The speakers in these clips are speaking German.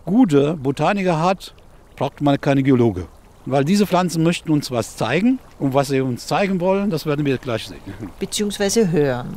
gute Botaniker hat, braucht man keine Geologe. Weil diese Pflanzen möchten uns was zeigen. Und was sie uns zeigen wollen, das werden wir gleich sehen. Beziehungsweise hören.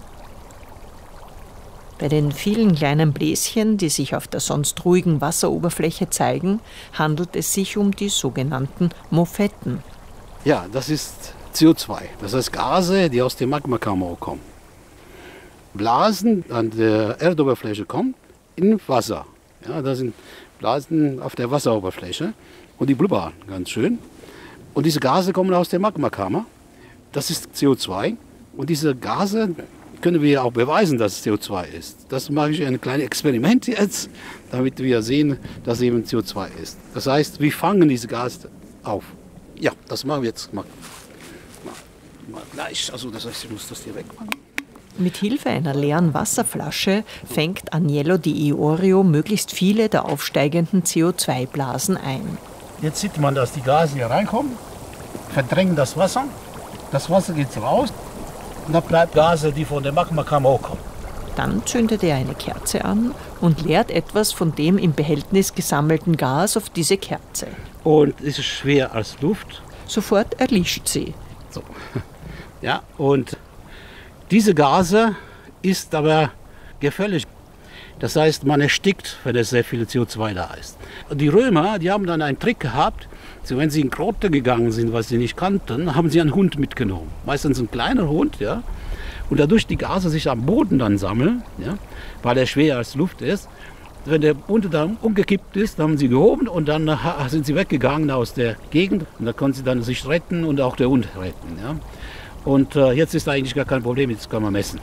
Bei den vielen kleinen Bläschen, die sich auf der sonst ruhigen Wasseroberfläche zeigen, handelt es sich um die sogenannten Mofetten. Ja, das ist CO2. Das heißt Gase, die aus dem Magmakammer kommen. Blasen an der Erdoberfläche kommen in Wasser. Ja, das sind Blasen auf der Wasseroberfläche. Und die blubbern ganz schön. Und diese Gase kommen aus der Magmakammer. Das ist CO2. Und diese Gase können wir auch beweisen, dass es CO2 ist. Das mache ich ein kleines Experiment jetzt, damit wir sehen, dass es eben CO2 ist. Das heißt, wir fangen diese Gase auf. Ja, das machen wir jetzt mal gleich. Also das heißt, ich muss das hier wegmachen. Mit Hilfe einer leeren Wasserflasche fängt Agnello Di Iorio möglichst viele der aufsteigenden CO2-Blasen ein. Jetzt sieht man, dass die Gase hier reinkommen, verdrängen das Wasser geht raus und da bleibt Gase, die von der Magmakammer hochkommen. Dann zündet er eine Kerze an und leert etwas von dem im Behältnis gesammelten Gas auf diese Kerze. Und es ist schwer als Luft. Sofort erlischt sie. So. Ja, und diese Gase ist aber gefährlich. Das heißt, man erstickt, wenn es sehr viel CO2 da ist. Die Römer, die haben dann einen Trick gehabt, so wenn sie in Grotte gegangen sind, was sie nicht kannten, haben sie einen Hund mitgenommen. Meistens ein kleiner Hund, ja. Und dadurch die Gase sich am Boden dann sammeln, ja, weil er schwer als Luft ist. Wenn der Hund dann umgekippt ist, dann haben sie gehoben und dann sind sie weggegangen aus der Gegend. Und da konnten sie dann sich retten und auch der Hund retten. Ja. Und jetzt ist eigentlich gar kein Problem, jetzt kann man messen.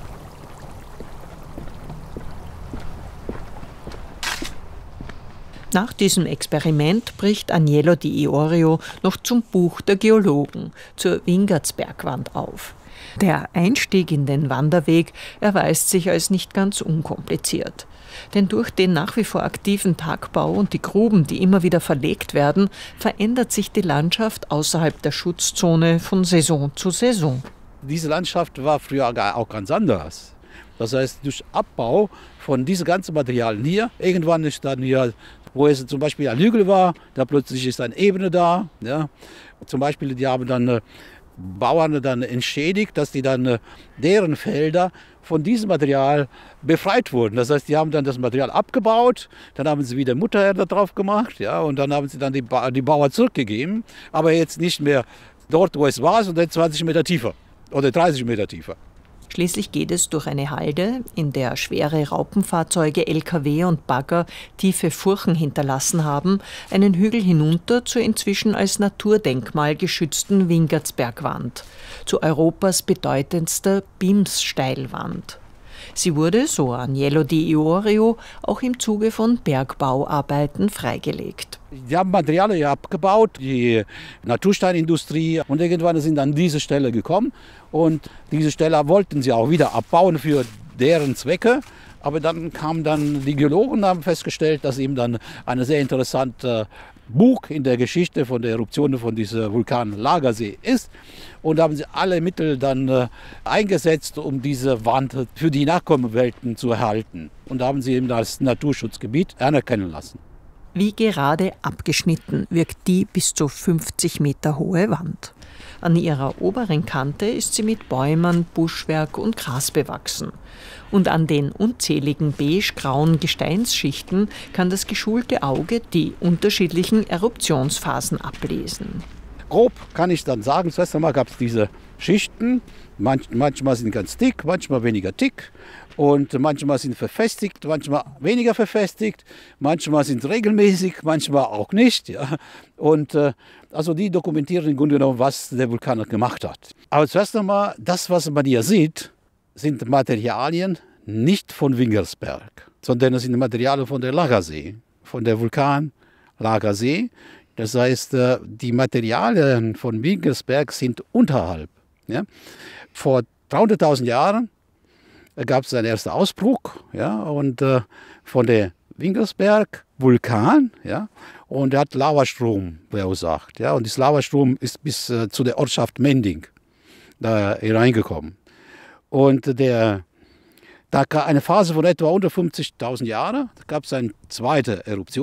Nach diesem Experiment bricht Agnello Di Iorio noch zum Buch der Geologen, zur Wingertsbergwand auf. Der Einstieg in den Wanderweg erweist sich als nicht ganz unkompliziert. Denn durch den nach wie vor aktiven Tagbau und die Gruben, die immer wieder verlegt werden, verändert sich die Landschaft außerhalb der Schutzzone von Saison zu Saison. Diese Landschaft war früher auch ganz anders. Das heißt, durch Abbau von diesen ganzen Materialien hier, irgendwann ist dann hier, wo es zum Beispiel ein Hügel war, da plötzlich ist eine Ebene da. Ja. Zum Beispiel, die haben dann Bauern dann entschädigt, dass die dann deren Felder von diesem Material befreit wurden. Das heißt, die haben dann das Material abgebaut, dann haben sie wieder Muttererde drauf gemacht, ja, und dann haben sie dann die Bauern zurückgegeben, aber jetzt nicht mehr dort, wo es war, sondern 20 Meter tiefer oder 30 Meter tiefer. Schließlich geht es durch eine Halde, in der schwere Raupenfahrzeuge, LKW und Bagger tiefe Furchen hinterlassen haben, einen Hügel hinunter zur inzwischen als Naturdenkmal geschützten Wingertsbergwand, zu Europas bedeutendster Bimssteilwand. Sie wurde, so Agnello Di Iorio, auch im Zuge von Bergbauarbeiten freigelegt. Die haben Materialien abgebaut, die Natursteinindustrie, und irgendwann sind an diese Stelle gekommen. Und diese Stelle wollten sie auch wieder abbauen für deren Zwecke. Aber dann kamen dann die Geologen und haben festgestellt, dass eben dann eine sehr interessante Buch in der Geschichte von der Eruption von diesem Vulkan Lagersee ist. Und da haben sie alle Mittel dann eingesetzt, um diese Wand für die Nachkommenwelten zu erhalten. Und da haben sie eben das Naturschutzgebiet anerkennen lassen. Wie gerade abgeschnitten wirkt die bis zu 50 Meter hohe Wand. An ihrer oberen Kante ist sie mit Bäumen, Buschwerk und Gras bewachsen. Und an den unzähligen beige-grauen Gesteinsschichten kann das geschulte Auge die unterschiedlichen Eruptionsphasen ablesen. Grob kann ich dann sagen, zuerst einmal gab es diese Schichten. Manchmal sind ganz dick, manchmal weniger dick. Und manchmal sind verfestigt, manchmal weniger verfestigt. Manchmal sind regelmäßig, manchmal auch nicht. Ja. Und also die dokumentieren im Grunde genommen, was der Vulkan gemacht hat. Aber zuerst einmal, das, was man hier sieht, sind Materialien nicht von Wingersberg, sondern es sind Materialien von der Lagersee, von der Vulkan Lagersee. Das heißt, die Materialien von Wingersberg sind unterhalb. Ja. Vor 300.000 Jahren gab es einen ersten Ausbruch, ja, und von der Wingersberg-Vulkan, ja, und der hat Lavastrom verursacht. Ja, und dieser Lavastrom ist bis zu der Ortschaft Mending da hineingekommen. Und da gab eine Phase von etwa unter 50.000 Jahren, da gab es eine zweite Eruption.